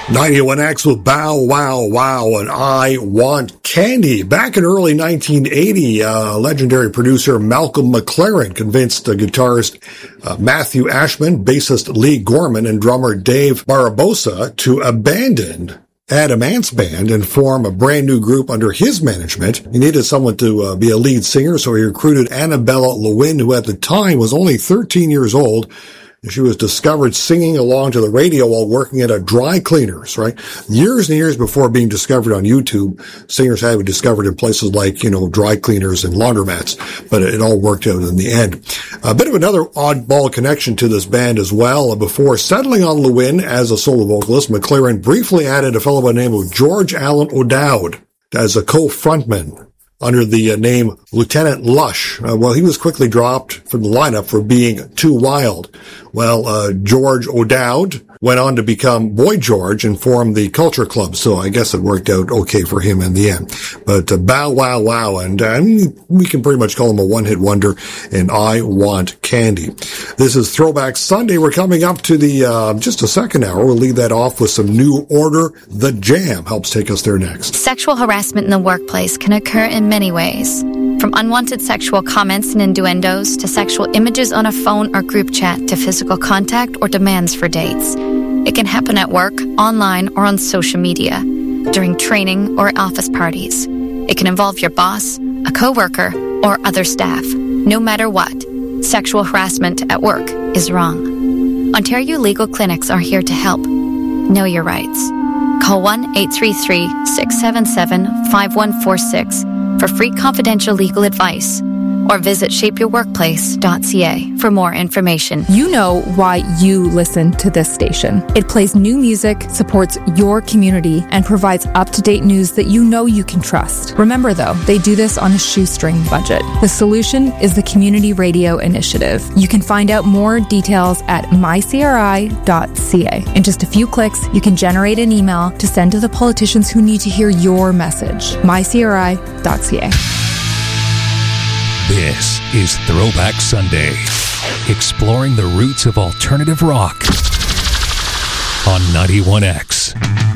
91X with Bow Wow Wow and I Want Candy. Back in early 1980, legendary producer Malcolm McLaren convinced guitarist Matthew Ashman, bassist Lee Gorman, and drummer Dave Barbosa to abandon Adam Ant's band and form a brand new group under his management. He needed someone to be a lead singer, so he recruited Annabella Lewin, who at the time was only 13 years old. She was discovered singing along to the radio while working at a dry cleaners, right? Years and years before being discovered on YouTube, singers had been discovered in places like, dry cleaners and laundromats, but it all worked out in the end. A bit of another oddball connection to this band as well. Before settling on Lewin as a solo vocalist, McLaren briefly added a fellow by the name of George Allen O'Dowd as a co-frontman under the name Lieutenant Lush. He was quickly dropped from the lineup for being too wild. George O'Dowd went on to become Boy George and form the Culture Club, so I guess it worked out okay for him in the end. But Bow Wow Wow, and we can pretty much call him a one-hit wonder, and I Want Candy. This is Throwback Sunday. We're coming up to the just a second hour. We'll lead that off with some New Order. The Jam helps take us there next. Sexual harassment in the workplace can occur in many ways. From unwanted sexual comments and innuendos to sexual images on a phone or group chat to physical contact or demands for dates. It can happen at work, online, or on social media, during training or office parties. It can involve your boss, a coworker, or other staff. No matter what, sexual harassment at work is wrong. Ontario Legal Clinics are here to help. Know your rights. Call 1-833-677-5146 for free confidential legal advice, or visit shapeyourworkplace.ca for more information. You know why you listen to this station. It plays new music, supports your community, and provides up-to-date news that you know you can trust. Remember, though, they do this on a shoestring budget. The solution is the Community Radio Initiative. You can find out more details at mycri.ca. In just a few clicks, you can generate an email to send to the politicians who need to hear your message. mycri.ca. This is Throwback Sunday, exploring the roots of alternative rock on 91X.